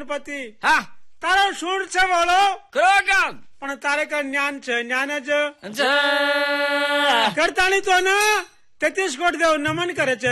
ગણપતિ હા તારો સુર છે બોલો કરો કામ પણ તારે કઈ જ્ઞાન છે જ્ઞાન જ જય કરતાણી તો ને 33 કોટ દેવ નમન કરે છે